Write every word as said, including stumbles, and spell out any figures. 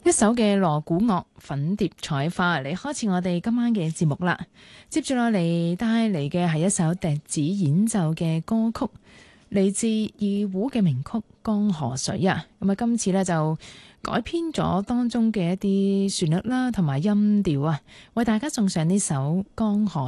一首嘅鑼鼓樂粉碟彩花嚟開始我哋今晚嘅節目啦。接住落嚟帶嚟嘅係一首笛子演奏嘅歌曲，嚟自二胡嘅名曲《江河水》啊。咁啊，今次呢就改編咗當中嘅一啲旋律啦，同埋音調啊，為大家送上呢首《江河水》。